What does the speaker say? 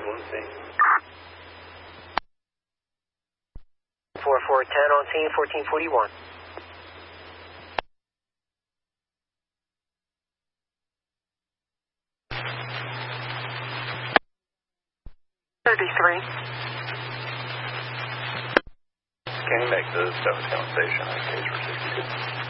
on scene. 4410 on scene, 1441. 33. Can you make the Stonestown station on case for 62?